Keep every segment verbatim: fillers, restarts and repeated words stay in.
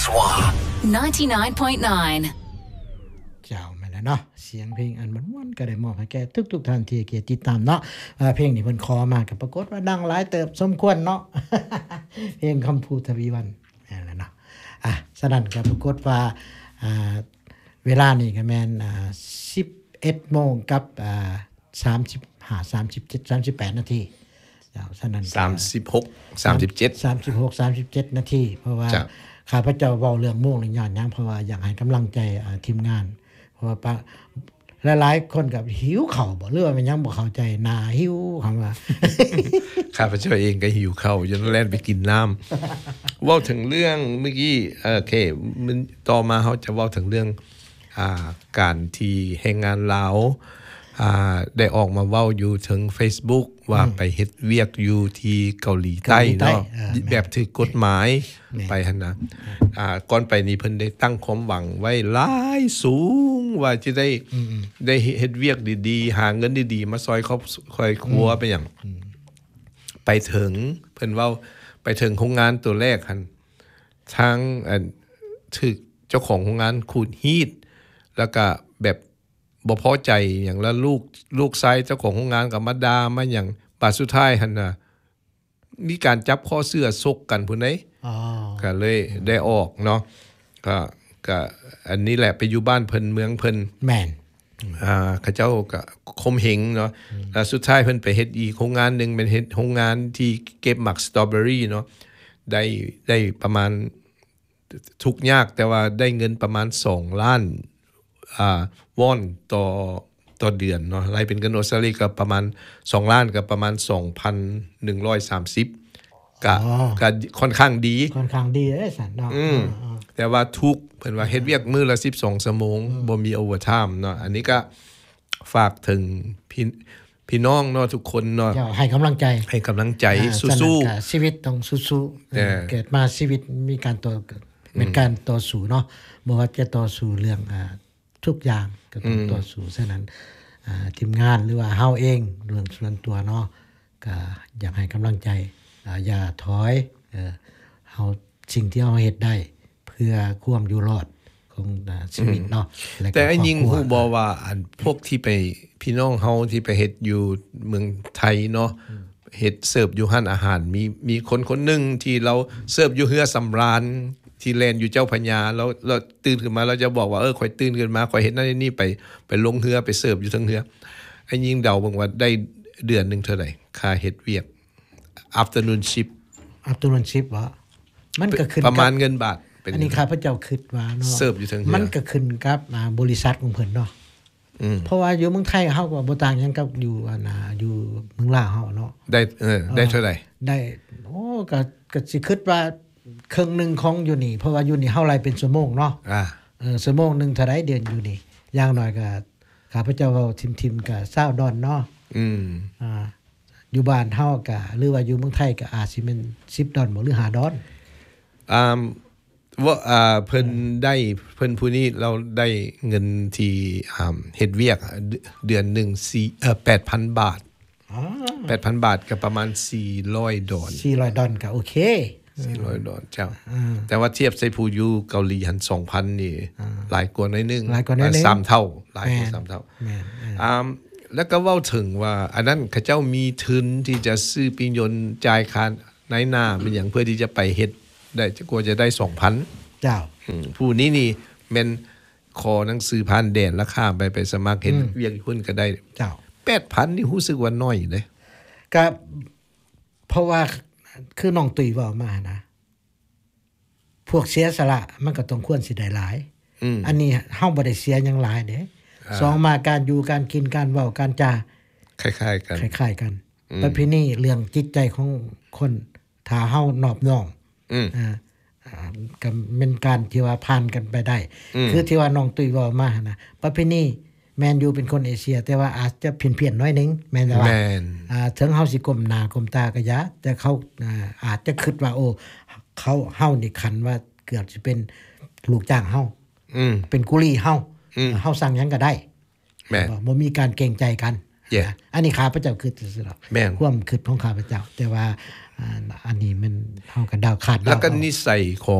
ninety-nine point nine เจ้าแม่นเนาะเสียงเพลงอันม่วนๆก็ได้มอบให้แก่ทุกๆท่านที่เกียรติติดตามเนาะเพลงนี้เพิ่นขอมาก็ปรากฏว่าดังหลายเติบสมควรเนาะ เพลงคำพูทวีวันนั่นแหละเนาะอ่ะฉะนั้นก็ปรากฏว่าอ่าเวลานี่ก็แม่นอ่า สิบเอ็ดโมงกับอ่าสามสิบห้า สามสิบเจ็ด สามสิบแปดนาทีเจ้าฉะนั้นสามสิบหก สามสิบเจ็ดสามสิบหก สามสิบเจ็ดนาทีเพราะว่าข้าพเจ้าเว้าเรื่องโมงนี่ย้อนหยังเพราะว่าอยากให้กำลังใจอ่าทีมงานเพราะว่าปะหลายๆคนก็หิวข้าวบ่หรือว่ามันยังบ่เข้าใจหน้าหิวคำว่าข้าพเจ้าเองก็หิวข้าวจนแล่นไปกินน้ำ เว้าถึงเรื่องเมื่อกี้โอเคมันต่อมาเฮาจะเว้าถึงเรื่องอ่าการที่แรงงานลาวอ่าได้ออกมาเว้าอยู่ถึง Facebook ว่าไปเฮ็ดเวียกอยู่ที่เกาหลีใต้เนาะแบบถูกกฎหมายไปหั่นน่ะอ่าก่อนไปนี่เพิ่นได้ตั้งความหวังไว้หลายสูงว่าจะได้ได้เฮ็ดเวียกดีๆหาเงินดีๆมาซอยครอบครัวครัวไปหยังไปถึงเพิ่นเว้าไปถึงโรงงานตัวแรกหั่นทางอันถึกเจ้าของโรงงานขูดฮีดแล้วก็แบบบ่พอใจอย่างแล้วลูกลูกชายเจ้าของโรงงานก็มาด่ามาหยังบาดสุดท้ายหั่นน่ะมีการจับข้อเสื้อซกกันพุ่นเด้อ๋อก็เลยได้ออกเนาะก็ก็อันนี้แหละไปอยู่บ้านเพิ่นเมืองเพิ่นแม่นอ่าเขาเจ้าก็คมเหงเนาะแล้วสุดท้ายเพิ่นไปเฮ็ดอีกโรงงานนึงเป็นเฮ็ดโรงงานที่เก็บหมักสตรอเบอรี่เนาะได้ได้ประมาณทุกยากแต่ว่าได้เงินประมาณสองล้านอ่าวอนต่อต่อเดือนเนาะรายเป็นเงินออสเตรเลียก็ประมาณสองล้านก็ประมาณ สองพันหนึ่งร้อยสามสิบ ก็ก็ค่อนข้างดีค่อนข้างดีเด้ซั่นเนาะอืมแต่ว่าทุกเพิ่นว่าเฮ็ดเวียกมื้อละสิบสองชั่วโมงบ่มีโอเวอร์ไทม์เนาะอันนี้ก็ฝากถึงพี่พี่น้องเนาะทุกคนเนาะให้กำลังใจให้กำลังใจสู้ๆชีวิตต้องสู้ๆเกิดมาชีวิตมีการต่อเป็นการต่อสู้เนาะบ่ว่าจะต่อสู้เรื่องอ่าทุกอย่างก็ต้องต่อสู้ฉะนั้นอ่าทีมงานหรือว่าเฮาเองเรื่องส่วนตัวเนาะก็อยากให้กำลังใจอ่าอย่าถอยเอ่อเฮาสิ่งที่เฮาเฮ็ดได้เพื่อความอยู่รอดของชีวิตเนาะแต่อันยิงฮู้บ่ว่าอันพวกที่ไปพี่น้องเฮาที่ไปเฮ็ดอยู่เมืองไทยเนาะเฮ็ดเสิร์ฟอยู่ร้านอาหารมีมีคนคนนึงที่เราเสิร์ฟอยู่เฮือสำราญที่แลนอยู่เจ้าพญาแล้วเราตื่นขึ้นมาเราจะบอกว่าเออข่อยตื่นขึ้นมาข่อยเฮ็ดนั่นนี่ไปไปลงเรือไปเสิร์ฟอยู่ทั้งเรือไอ้ยิงเดาเบิ่งว่าได้เดือนนึงเท่าใดค่าเฮ็ดเวียก afternoon shift afternoon shift ว่ามันก็ขึ้นประมาณเงินบาทอันนี้ข้าพเจ้าคิดว่าเนาะเสิร์ฟอยู่ทั้งเรือมันก็ขึ้นกับบริษัทของเพิ่นเนาะอืมเพราะว่าอยู่เมืองไทยเฮาก็บ่ต่างหยังกับอยู่อันน่ะอยู่เมืองลาวเฮาเนาะได้เออได้เท่าใดได้โอ้ก็ก็สิคิดว่าครึ่งนึงของอยู่นี่เพราะว่าอยู่นี่เฮารายเป็นชั่วโมงเนาะอ่าเออชั่วโมงนึงเท่าใดเดือนอยู่นี่อย่างน้อยก็ข้าพเจ้าเว้าทิมๆก็ยี่สิบดอลเนาะอืมอ่าอยู่บ้านเฮาก็หรือว่าอยู่เมืองไทยก็อาจสิเป็นสิบดอลบ่หรือห้าดอลอ่าว่าอ่าเพิ่นได้เพิ่นผู้นี้เราได้เงินที่อ่าเฮ็ดเวียกเดือนนึงสี่เอ่อ แปดพัน บาทอ๋อ แปดพัน บาทก็ประมาณสี่ร้อยดอลสี่ร้อยดอลก็โอเคสี่ร้อยดอลเจ้าแต่ว่าเทียบใส่ผู้อยู่เกาหลีหัน สองพัน นี่หลายกว่าหน่อยนึงหลายกว่าหน่อยนึงสามเท่าหลายกว่าสามเท่าแม่นอ่าแล้วก็เว้าถึงว่าอันนั้นเขาเจ้ามีทุนที่จะซื้อปิยนต์จ่ายค่าในหน้าเป็นหยังเพื่อที่จะไปเฮ็ดได้กว่าจะได้ สองพันเจ้าอืมผู้นี้นี่แม่นขอหนังสือผ่านแดนราคาไปไปสมัครเฮ็ดเวียกหุ้นก็ได้เจ้าแปดพัน นี่รู้สึกว่าน้อยเด้ก็เพราะว่าคือน้องตุ้ยเว้ามานะพวกเสียสละมันก็ต้องควรสิได้หลายอันนี้เฮาบ่ได้เสียหยังหลายเด้สองมาการอยู่การกินการเว้าการจาคล้ายๆกันคล้ายๆกันประเพณีเรื่องจิตใจของคนถ้าเฮานอบน้อมอืออ่าก็เป็นการที่ว่าผ่านกันไปได้คือที่ว่าน้องตุ้ยเว้ามานะประเพณีแม่นอยู่เป็นคนเอเชียแต่ว่าอาจจะเพี้ยนๆน้อยนึงแม่นว่าอ่าถึงเฮาสิก้มหน้าก้มตาก็ยะแต่เขาอ่าอาจจะคิดว่าโอ้เขาเฮานี่คันว่าเกือบสิเป็นลูกจ้างเฮาอือเป็นกุลีเฮาเฮาสั่งหยังก็ได้แม่นบ่มีการเกรงใจกันอันนี้ข้าพเจ้าคิดซื่อๆหรอกความคิดของข้าพเจ้าแต่ว่าอันนี้มันเฮาก็ดาวขาดแล้วก็นิสัยของ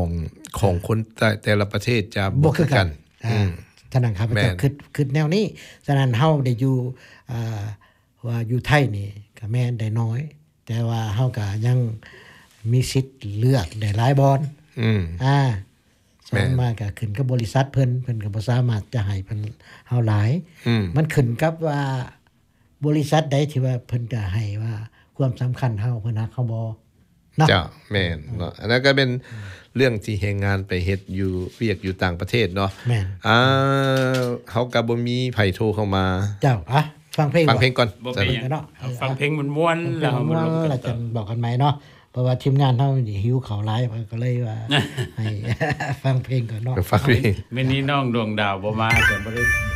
ของคนแต่แต่ละประเทศจะบ่บ่คืคือ อกักัน นอ่าฉะนั้นครับแม่นเจ้าคิดคิดแนวนี้ฉะนั้นเฮาได้อยู่อ่าว่าอยู่ไทยนี่ก็แม่นได้น้อย แต่ว่าเฮาก็ยังมีสิทธิ์เลือกได้หลายบอนอืมอ่าส่แม่วนนมากก็ขึ้นกับบริษัทเพิ่นเพิ่นก็บ่สามารถจะให้เพิ่นเฮาหลายอืมมันขึ้นกับว่าบริษัทใดที่ว่าเพิ่นจะให้ว่าความสำคัญเฮาเพิ่นฮักเฮาบ่เนาะเจ้าแม่นเนาะอันนั้นก็เป็นเรื่องที่แรงงานไปเฮ็ดอยู่เวียกอยู่ต่างประเทศเนาะแม่นอ่าเฮาก็บ่มีไผโทรเข้ามาเจ้าอ่ะฟังเพลงฟังเพลงก่อนบ่เป็นหยังเนาะเอาฟังเพลงม่วนๆแล้แล้ว วมามาลงลงกัแล้วนจะต่อบอกกันใหม่เนาะเพราะว่าทีมงานเฮานี่หิวข้าวหลายก็เลยว่า ให้ ฟังเพลงก่อนเนาะฟังเพลงมื้อนี้น้องดวงดาวบ่มาแต่บ่ได้